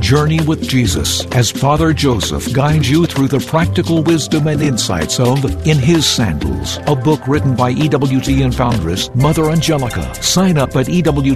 Journey with Jesus as Father Joseph guides you through the practical wisdom and insights of In His Sandals, a book written by EWTN foundress Mother Angelica. Sign up at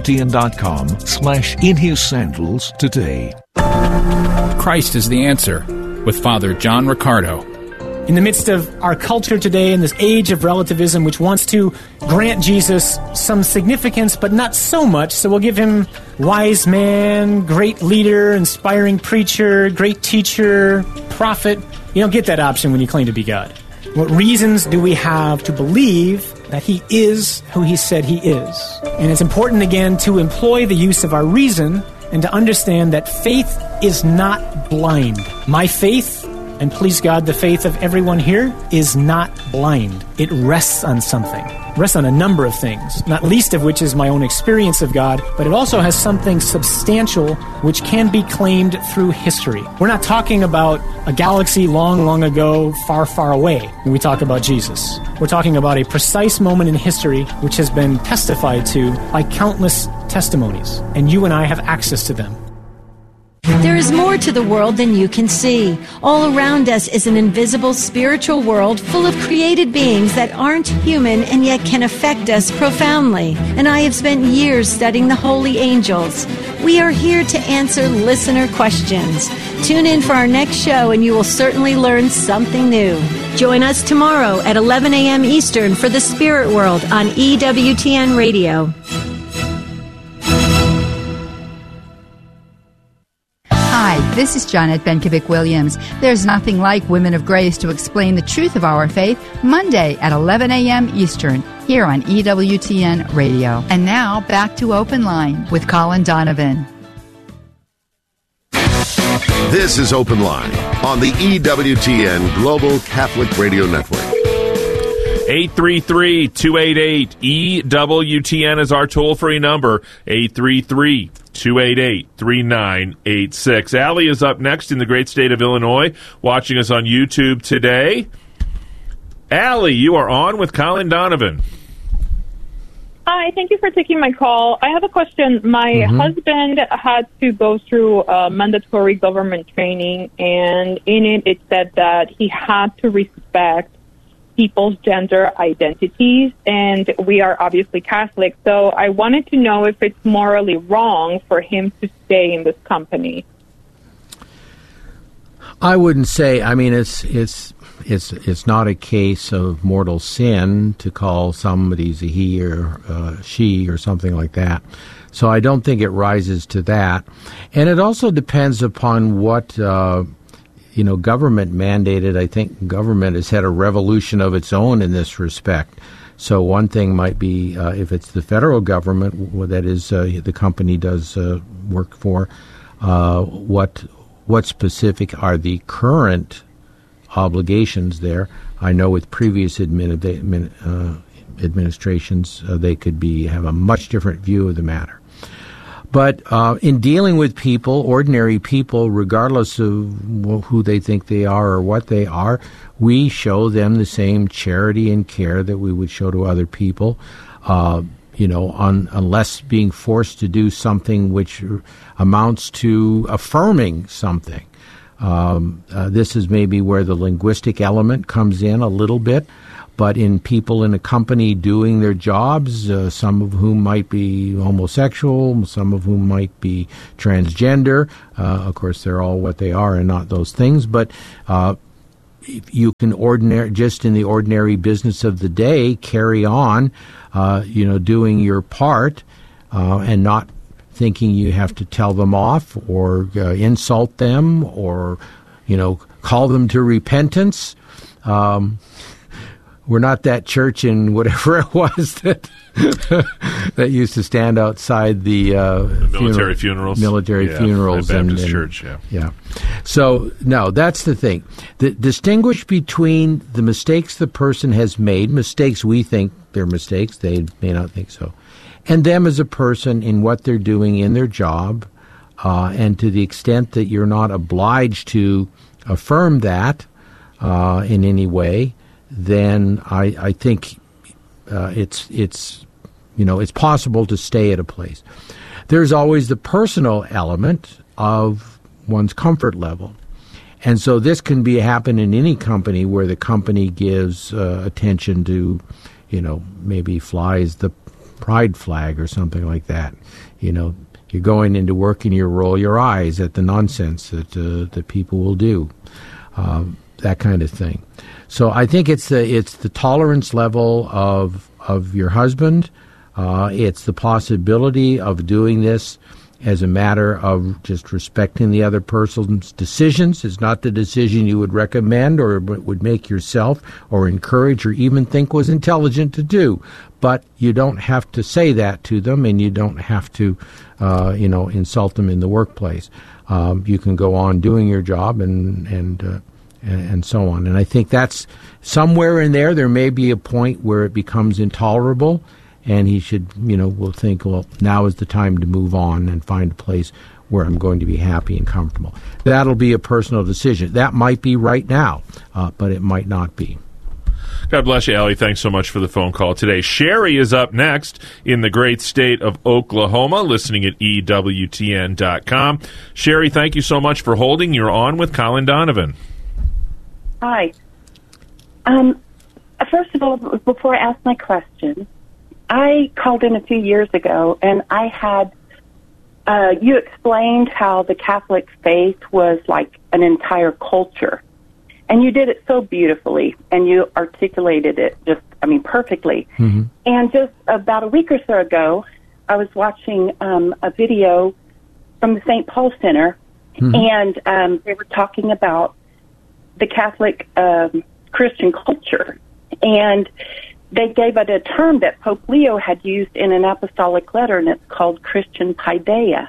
EWTN.com/InHisSandals today. Christ is the Answer with Father John Riccardo. In the midst of our culture today, in this age of relativism, which wants to grant Jesus some significance, but not so much, so we'll give him wise man, great leader, inspiring preacher, great teacher, prophet. You don't get that option when you claim to be God. What reasons do we have to believe that he is who he said he is? And it's important, again, to employ the use of our reason and to understand that faith is not blind. My faith, and please God, the faith of everyone here, is not blind. It rests on something. It rests on a number of things, not least of which is my own experience of God, but it also has something substantial which can be claimed through history. We're not talking about a galaxy long, long ago, far, far away when we talk about Jesus. We're talking about a precise moment in history which has been testified to by countless testimonies, and you and I have access to them. There is more to the world than you can see. All around us is an invisible spiritual world full of created beings that aren't human and yet can affect us profoundly. And I have spent years studying the holy angels. We are here to answer listener questions. Tune in for our next show and you will certainly learn something new. Join us tomorrow at 11 a.m. Eastern for The Spirit World on EWTN Radio. Hi, this is Janet Benkovic-Williams. There's nothing like Women of Grace to explain the truth of our faith, Monday at 11 a.m. Eastern, here on EWTN Radio. And now, back to Open Line with Colin Donovan. This is Open Line on the EWTN Global Catholic Radio Network. 833-288-EWTN is our toll-free number, 833-288-3986. Allie is up next in the great state of Illinois, watching us on YouTube today. Allie, you are on with Colin Donovan. Hi, thank you for taking my call. I have a question. My husband had to go through mandatory government training, and in it said that he had to respect people's gender identities, and we are obviously Catholic, so I wanted to know if it's morally wrong for him to stay in this company. I wouldn't say. I mean, it's not a case of mortal sin to call somebody a he or she or something like that. So I don't think it rises to that, and it also depends upon what government mandated. I think government has had a revolution of its own in this respect. So one thing might be if it's the federal government, that is the company does work for, what specific are the current obligations there. I know with previous administrations, they could have a much different view of the matter. But in dealing with people, ordinary people, regardless of who they think they are or what they are, we show them the same charity and care that we would show to other people, unless being forced to do something which amounts to affirming something. This is maybe where the linguistic element comes in a little bit. But in people in a company doing their jobs, some of whom might be homosexual, some of whom might be transgender. Of course, they're all what they are and not those things. But you can just in the ordinary business of the day, carry on, doing your part and not thinking you have to tell them off or insult them or, call them to repentance. We're not that church in whatever it was that that used to stand outside the military funerals. Baptist church, yeah. So, no, that's the thing. Distinguish between the mistakes the person has made, mistakes we think they're mistakes, they may not think so, and them as a person in what they're doing in their job, and to the extent that you're not obliged to affirm that in any way, then I think it's possible to stay at a place. There's always the personal element of one's comfort level. And so this can happen in any company where the company gives attention to, maybe flies the pride flag or something like that. You're going into work and you roll your eyes at the nonsense that people will do, that kind of thing. So I think it's the tolerance level of your husband. It's the possibility of doing this as a matter of just respecting the other person's decisions. It's not the decision you would recommend or would make yourself or encourage or even think was intelligent to do. But you don't have to say that to them, and you don't have to, insult them in the workplace. You can go on doing your job and so on. And I think that's somewhere in there. There may be a point where it becomes intolerable. And he should, will think, well, now is the time to move on and find a place where I'm going to be happy and comfortable. That'll be a personal decision. That might be right now, but it might not be. God bless you, Allie. Thanks so much for the phone call today. Sherry is up next in the great state of Oklahoma, listening at EWTN.com. Sherry, thank you so much for holding. You're on with Colin Donovan. Hi. First of all, before I ask my question, I called in a few years ago, and I had, you explained how the Catholic faith was like an entire culture. And you did it so beautifully, and you articulated it perfectly. Mm-hmm. And just about a week or so ago, I was watching a video from the St. Paul Center, mm-hmm. and they were talking about the Catholic Christian culture. And they gave it a term that Pope Leo had used in an apostolic letter, and it's called Christian paideia.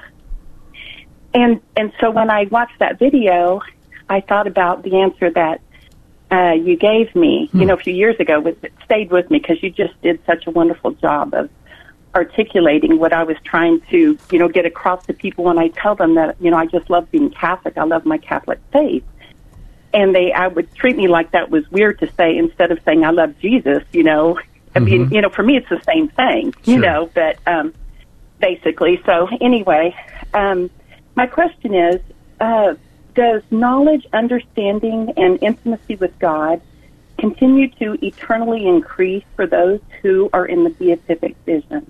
And so when I watched that video, I thought about the answer that you gave me, a few years ago. It stayed with me because you just did such a wonderful job of articulating what I was trying to, get across to people when I tell them that, I just love being Catholic. I love my Catholic faith. And I would treat me like that was weird to say instead of saying I love Jesus, I mean, for me it's the same thing, sure. But basically. So anyway, my question is, does knowledge, understanding, and intimacy with God continue to eternally increase for those who are in the beatific vision?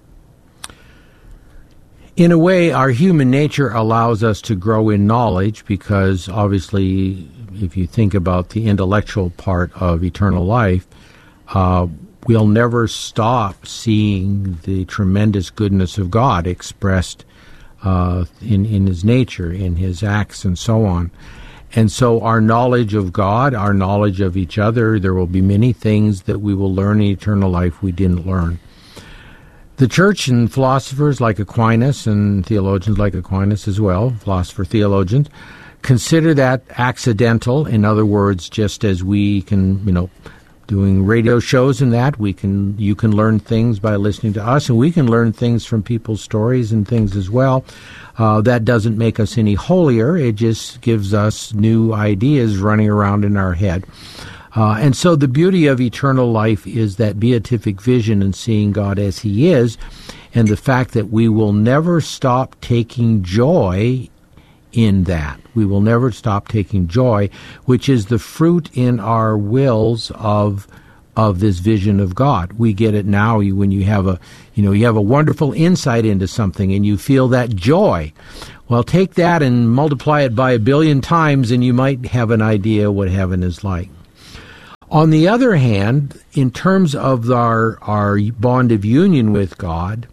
In a way, our human nature allows us to grow in knowledge because, obviously, if you think about the intellectual part of eternal life, we'll never stop seeing the tremendous goodness of God expressed in His nature, in His acts, and so on. And so our knowledge of God, our knowledge of each other, there will be many things that we will learn in eternal life we didn't learn. The Church and philosophers like Aquinas and theologians like Aquinas as well, philosopher-theologians, consider that accidental. In other words, just as we can, doing radio shows and that, you can learn things by listening to us, and we can learn things from people's stories and things as well. That doesn't make us any holier. It just gives us new ideas running around in our head. And so the beauty of eternal life is that beatific vision and seeing God as He is, and the fact that we will never stop taking joy in that. We will never stop taking joy, which is the fruit in our wills of this vision of God. We get it now when you have a wonderful insight into something and you feel that joy. Well, take that and multiply it by 1 billion times and you might have an idea what heaven is like. On the other hand, in terms of our bond of union with God,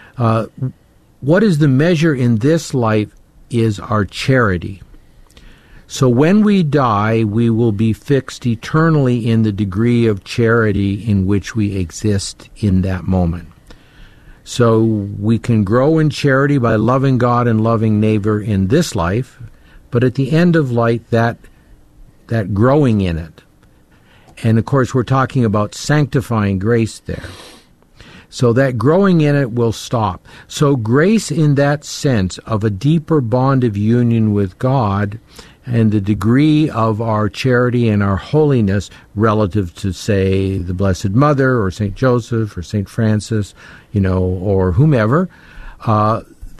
what is the measure in this life is our charity. So when we die, we will be fixed eternally in the degree of charity in which we exist in that moment. So we can grow in charity by loving God and loving neighbor in this life, but at the end of life, that growing in it. And of course, we're talking about sanctifying grace there. So that growing in it will stop. So grace in that sense of a deeper bond of union with God and the degree of our charity and our holiness relative to, say, the Blessed Mother or St. Joseph or St. Francis, or whomever,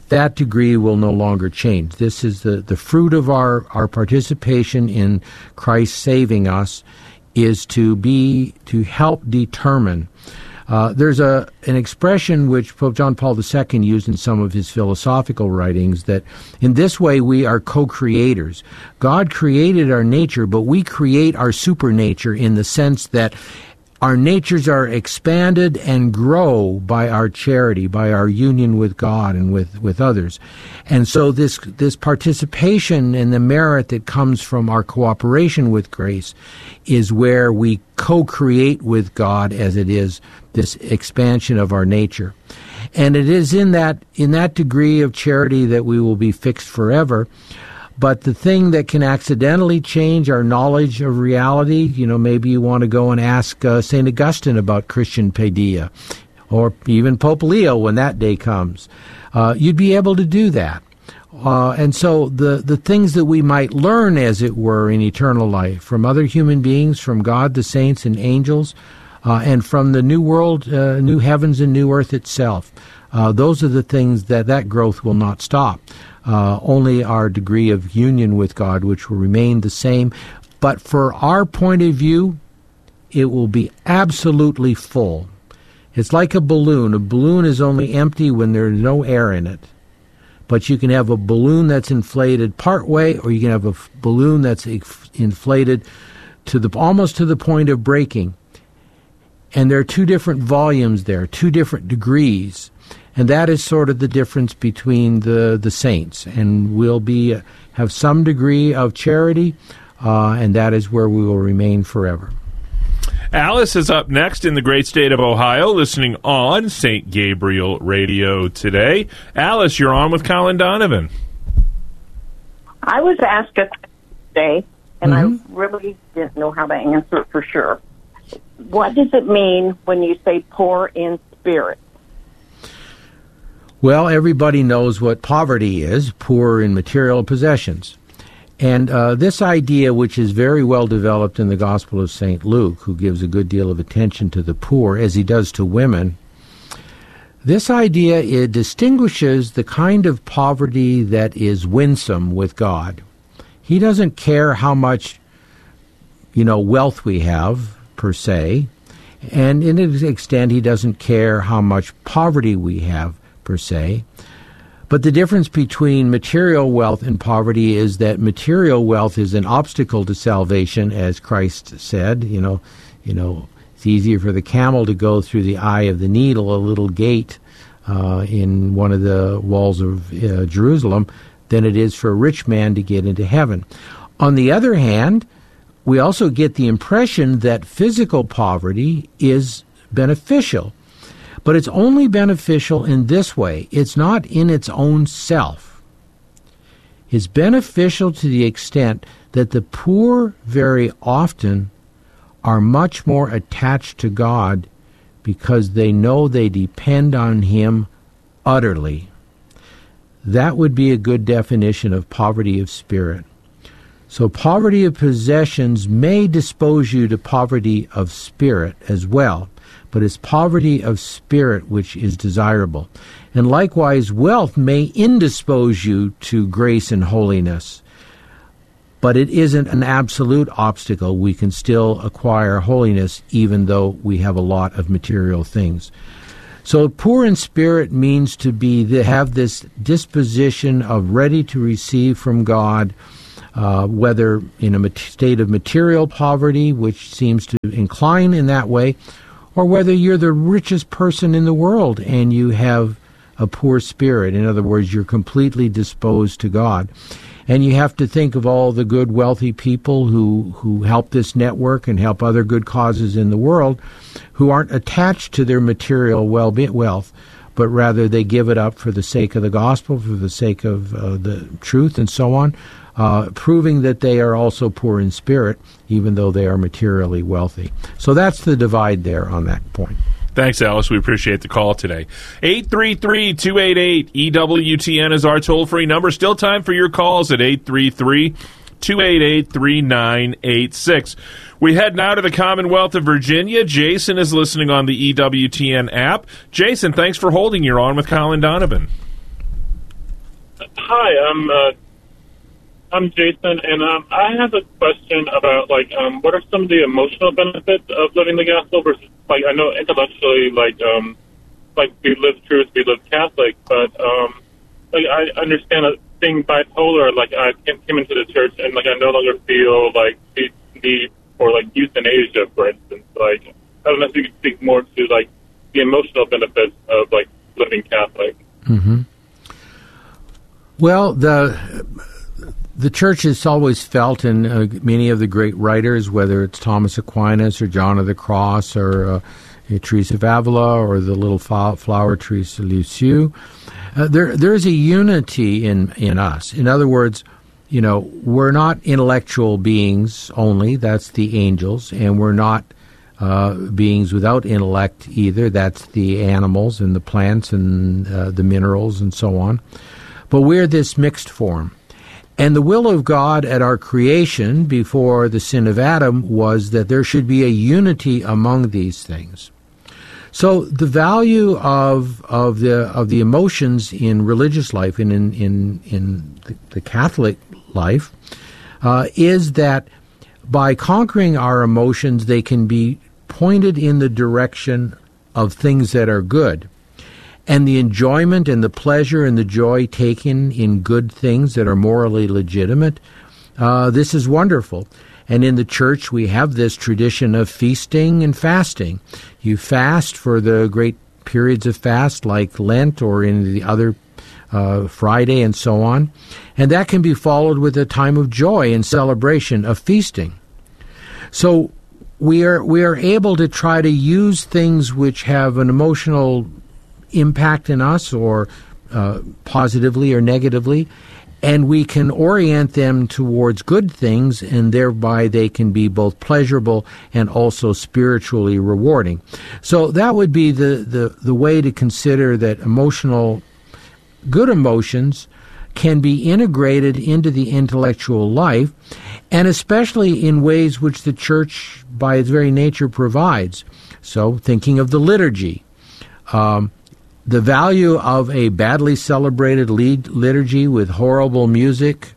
that degree will no longer change. This is the fruit of our participation in Christ saving us, is to help determine. There's an expression which Pope John Paul II used in some of his philosophical writings, that in this way we are co-creators. God created our nature, but we create our supernature in the sense that our natures are expanded and grow by our charity, by our union with God and with others. And so this participation in the merit that comes from our cooperation with grace is where we co-create with God, as it is this expansion of our nature. And it is in that degree of charity that we will be fixed forever. But the thing that can accidentally change our knowledge of reality, maybe you want to go and ask St. Augustine about Christian paideia, or even Pope Leo when that day comes. You'd be able to do that. And so the things that we might learn, as it were, in eternal life from other human beings, from God, the saints and angels, and from the new world, new heavens and new earth itself, those are the things that growth will not stop. Only our degree of union with God, which will remain the same. But for our point of view, it will be absolutely full. It's like a balloon. A balloon is only empty when there's no air in it. But you can have a balloon that's inflated partway, or you can have a balloon that's inflated almost to the point of breaking. And there are two different volumes there, two different degrees. And that is sort of the difference between the saints. And we'll have some degree of charity, and that is where we will remain forever. Alice is up next in the great state of Ohio, listening on St. Gabriel Radio today. Alice, you're on with Colin Donovan. I was asked a question today, and I really didn't know how to answer it for sure. What does it mean when you say poor in spirit? Well, everybody knows what poverty is, poor in material possessions. And this idea, which is very well developed in the Gospel of St. Luke, who gives a good deal of attention to the poor, as he does to women, this idea, it distinguishes the kind of poverty that is winsome with God. He doesn't care how much, wealth we have, per se, and in an extent, he doesn't care how much poverty we have, per se. But the difference between material wealth and poverty is that material wealth is an obstacle to salvation, as Christ said. It's easier for the camel to go through the eye of the needle, a little gate in one of the walls of Jerusalem, than it is for a rich man to get into heaven. On the other hand, we also get the impression that physical poverty is beneficial. But it's only beneficial in this way. It's not in its own self. It's beneficial to the extent that the poor very often are much more attached to God because they know they depend on Him utterly. That would be a good definition of poverty of spirit. So poverty of possessions may dispose you to poverty of spirit as well, but it's poverty of spirit which is desirable. And likewise, wealth may indispose you to grace and holiness, but it isn't an absolute obstacle. We can still acquire holiness even though we have a lot of material things. So poor in spirit means to have this disposition of ready to receive from God, whether in a state of material poverty, which seems to incline in that way, or whether you're the richest person in the world and you have a poor spirit. In other words, you're completely disposed to God. And you have to think of all the good, wealthy people who help this network and help other good causes in the world, who aren't attached to their material wealth, but rather they give it up for the sake of the gospel, for the sake of the truth and so on, proving that they are also poor in spirit, even though they are materially wealthy. So that's the divide there on that point. Thanks, Alice. We appreciate the call today. 833-288-EWTN is our toll-free number. Still time for your calls at 833-288-3986. We head now to the Commonwealth of Virginia. Jason is listening on the EWTN app. Jason, thanks for holding. You're on with Colin Donovan. Hi, I'm Jason, and I have a question about what are some of the emotional benefits of living the gospel versus I know intellectually we live truth, we live Catholic, but I understand that being bipolar. I came into the church and I no longer feel the need for euthanasia, for instance. I don't know if you could speak more to the emotional benefits of living Catholic. Mm-hmm. Well, the church has always felt, and many of the great writers, whether it's Thomas Aquinas or John of the Cross or Teresa of Avila or the little flower Teresa Lisieux, there is a unity in us. In other words, we're not intellectual beings only. That's the angels, and we're not beings without intellect either. That's the animals and the plants and the minerals and so on. But we're this mixed form. And the will of God at our creation before the sin of Adam was that there should be a unity among these things. So the value of the emotions in religious life and in the Catholic life is that by conquering our emotions, they can be pointed in the direction of things that are good. And the enjoyment and the pleasure and the joy taken in good things that are morally legitimate, this is wonderful. And in the church, we have this tradition of feasting and fasting. You fast for the great periods of fast like Lent or in the other Friday and so on. And that can be followed with a time of joy and celebration of feasting. So we are able to try to use things which have an emotional impact in us, or positively or negatively, and we can orient them towards good things, and thereby they can be both pleasurable and also spiritually rewarding. So that would be the way to consider that good emotions can be integrated into the intellectual life, and especially in ways which the church by its very nature provides. So thinking of the liturgy, the value of a badly celebrated liturgy with horrible music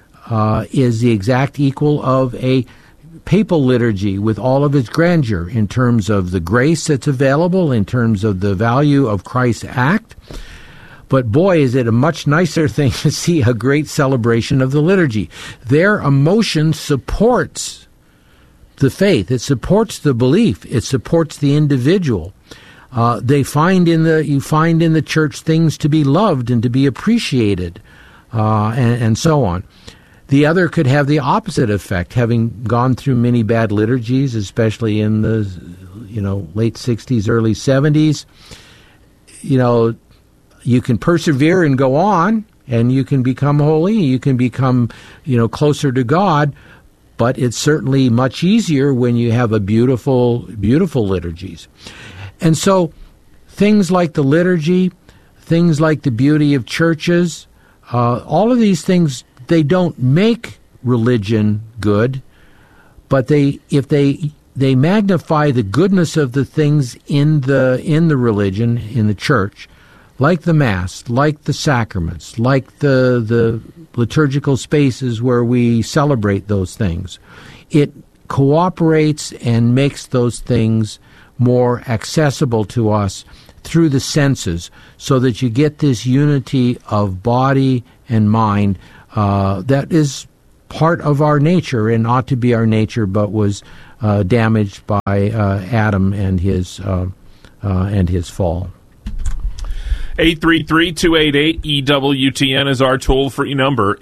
is the exact equal of a papal liturgy with all of its grandeur in terms of the grace that's available, in terms of the value of Christ's act. But boy, is it a much nicer thing to see a great celebration of the liturgy. Their emotion supports the faith. It supports the belief. It supports the individual. You find in the church things to be loved and to be appreciated, and so on. The other could have the opposite effect, having gone through many bad liturgies, especially in the late 60s, early 70s. You can persevere and go on, and you can become holy. You can become closer to God. But it's certainly much easier when you have a beautiful, beautiful liturgies. And so things like the liturgy, things like the beauty of churches, all of these things, they don't make religion good, but if they magnify the goodness of the things in the religion, in the church, like the Mass, like the sacraments, like the liturgical spaces where we celebrate those things. It cooperates and makes those things more accessible to us through the senses, so that you get this unity of body and mind that is part of our nature and ought to be our nature, but was damaged by Adam and his fall. 833-288-EWTN is our toll-free number,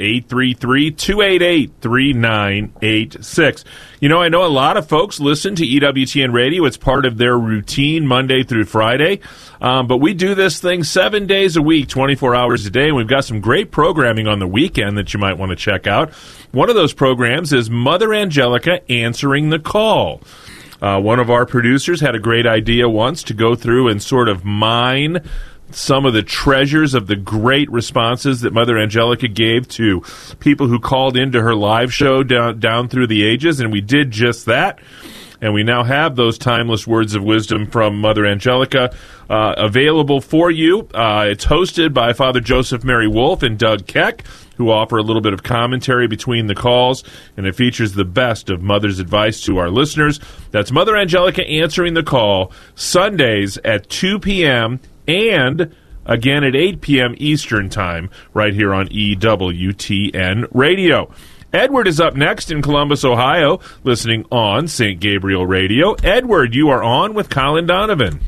833-288-3986. I know a lot of folks listen to EWTN Radio. It's part of their routine Monday through Friday. But we do this thing 7 days a week, 24 hours a day, and we've got some great programming on the weekend that you might want to check out. One of those programs is Mother Angelica Answering the Call. One of our producers had a great idea once to go through and sort of mine some of the treasures of the great responses that Mother Angelica gave to people who called into her live show down through the ages, and we did just that. And we now have those timeless words of wisdom from Mother Angelica available for you. It's hosted by Father Joseph Mary Wolf and Doug Keck, who offer a little bit of commentary between the calls, and it features the best of Mother's advice to our listeners. That's Mother Angelica answering the call Sundays at 2 p.m. and again at 8 p.m. Eastern Time right here on EWTN Radio. Edward is up next in Columbus, Ohio, listening on St. Gabriel Radio. Edward, you are on with Colin Donovan.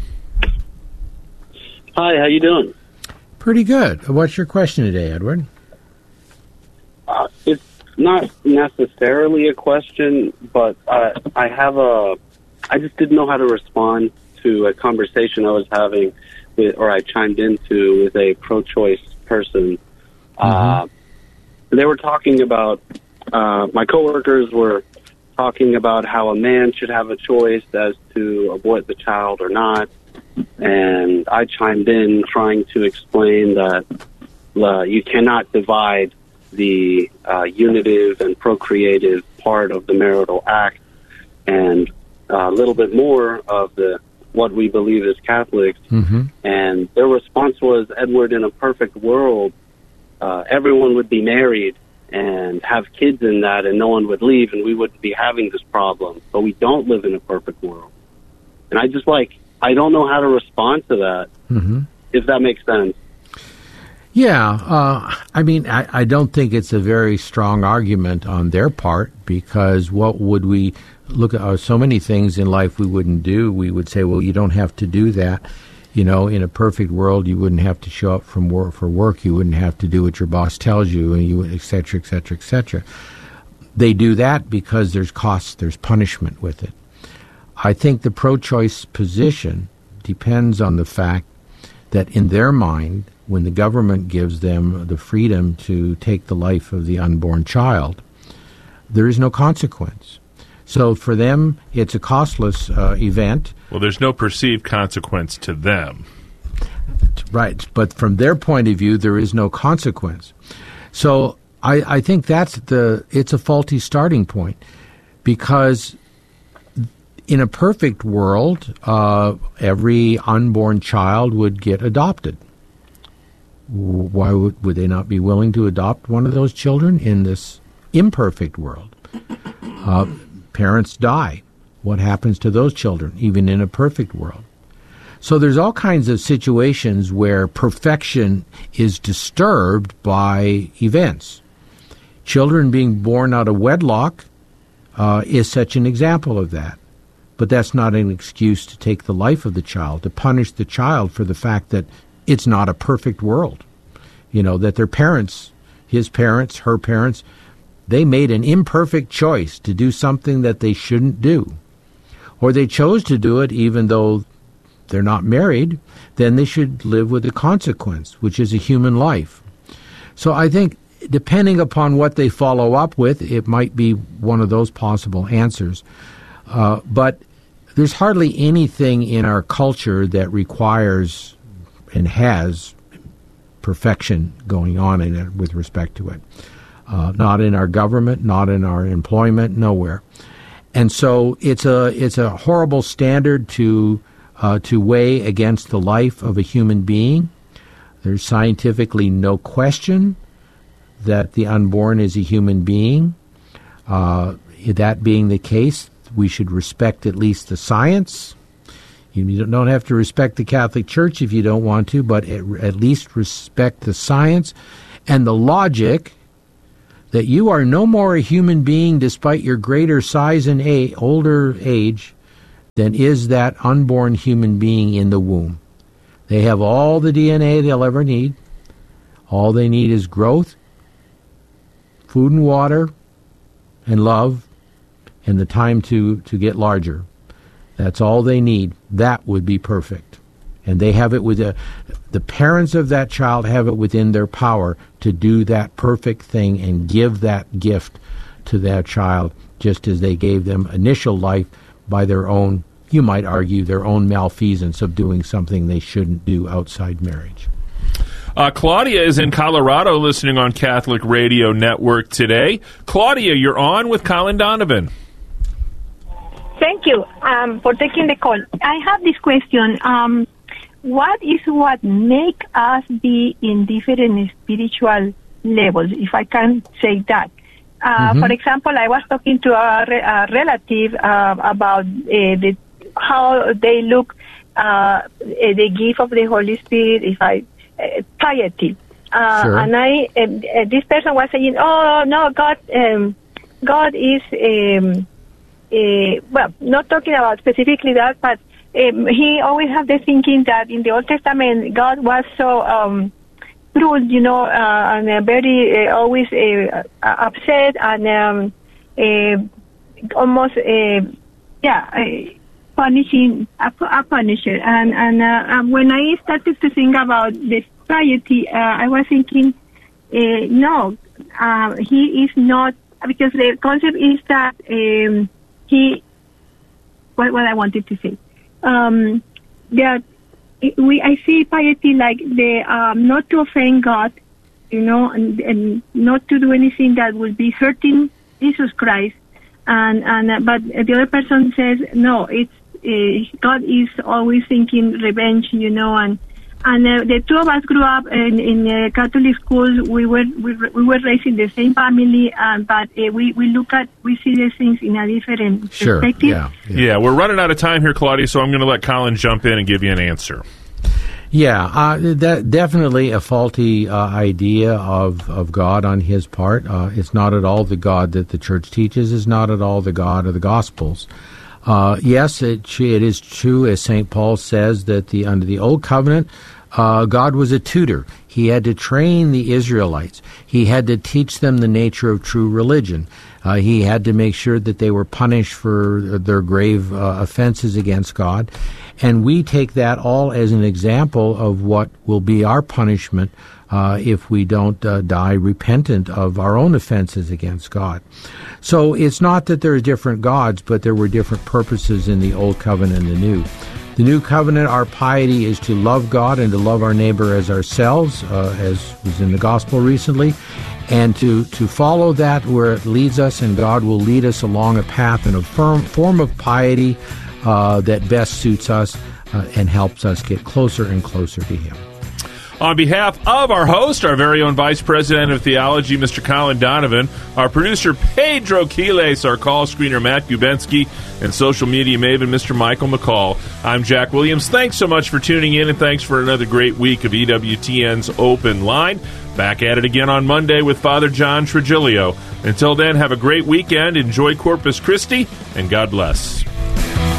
Hi, how you doing? Pretty good. What's your question today, Edward? It's not necessarily a question, but I just didn't know how to respond to a conversation I was having with, or I chimed into with a pro-choice person. They were talking about, my coworkers were talking about how a man should have a choice as to abort the child or not, and I chimed in trying to explain that you cannot divide the unitive and procreative part of the marital act, and a little bit more of what we believe as Catholics. And their response was, Edward, in a perfect world, everyone would be married and have kids in that, and no one would leave, and we wouldn't be having this problem. But we don't live in a perfect world. And I don't know how to respond to that, if that makes sense. Yeah, I don't think it's a very strong argument on their part, because what would we look at? So many things in life we wouldn't do. We would say, well, you don't have to do that. You know, in a perfect world, you wouldn't have to show up for work. You wouldn't have to do what your boss tells you, and you, et cetera, et cetera, et cetera. They do that because there's costs, there's punishment with it. I think the pro-choice position depends on the fact that in their mind, when the government gives them the freedom to take the life of the unborn child, there is no consequence. So for them, it's a costless event. Well, there's no perceived consequence to them. Right, but from their point of view, there is no consequence. So I think it's a faulty starting point, because in a perfect world, every unborn child would get adopted. Why would they not be willing to adopt one of those children in this imperfect world? Parents die. What happens to those children, even in a perfect world? So there's all kinds of situations where perfection is disturbed by events. Children being born out of wedlock is such an example of that. But that's not an excuse to take the life of the child, to punish the child for the fact that it's not a perfect world. You know, that their parents, his parents, her parents, they made an imperfect choice to do something that they shouldn't do. Or they chose to do it even though they're not married, then they should live with the consequence, which is a human life. So I think depending upon what they follow up with, it might be one of those possible answers. But there's hardly anything in our culture that requires and has perfection going on in it with respect to it. Not in our government, not in our employment, nowhere. And so it's a horrible standard to weigh against the life of a human being. There's scientifically no question that the unborn is a human being. That being the case, we should respect at least the science. You don't have to respect the Catholic Church if you don't want to, but at least respect the science and the logic that you are no more a human being despite your greater size and older age than is that unborn human being in the womb. They have all the DNA they'll ever need. All they need is growth, food and water, and love, and the time to get larger. That's all they need. That would be perfect. And they have it with the parents of that child have it within their power to do that perfect thing and give that gift to that child, just as they gave them initial life by their own, you might argue, their own malfeasance of doing something they shouldn't do outside marriage. Claudia is in Colorado listening on Catholic Radio Network today. Claudia, you're on with Colin Donovan. Thank you for taking the call. I have this question. What make us be in different spiritual levels, if I can say that? For example, I was talking to a relative about how they look, the gift of the Holy Spirit, piety. Sure. And this person was saying, "Oh no, God is well, not talking about specifically that, but he always had the thinking that in the Old Testament God was so cruel, and very always upset and almost punishing a punisher. And when I started to think about the piety, I was thinking, no, he is not, because the concept is that what I wanted to say. That I see piety like the not to offend God, and not to do anything that would be hurting Jesus Christ, but the other person says no, it's God is always thinking revenge, and the two of us grew up in Catholic schools. We were raised in the same family, but we see these things in a different perspective. Yeah, we're running out of time here, Claudia, so I'm going to let Colin jump in and give you an answer. Yeah, that definitely a faulty idea of God on his part. It's not at all the God that the church teaches. It's not at all the God of the Gospels. Yes, it is true, as St. Paul says, that under the Old Covenant, God was a tutor. He had to train the Israelites. He had to teach them the nature of true religion. He had to make sure that they were punished for their grave offenses against God. And we take that all as an example of what will be our punishment if we don't die repentant of our own offenses against God. So it's not that there are different gods, but there were different purposes in the Old Covenant and the New. The New Covenant, our piety is to love God and to love our neighbor as ourselves, as was in the Gospel recently, and to follow that where it leads us, and God will lead us along a path in a form of piety that best suits us and helps us get closer and closer to Him. On behalf of our host, our very own Vice President of Theology, Mr. Colin Donovan, our producer, Pedro Quiles, our call screener, Matt Gubensky, and social media maven, Mr. Michael McCall, I'm Jack Williams. Thanks so much for tuning in, and thanks for another great week of EWTN's Open Line. Back at it again on Monday with Father John Trigilio. Until then, have a great weekend, enjoy Corpus Christi, and God bless.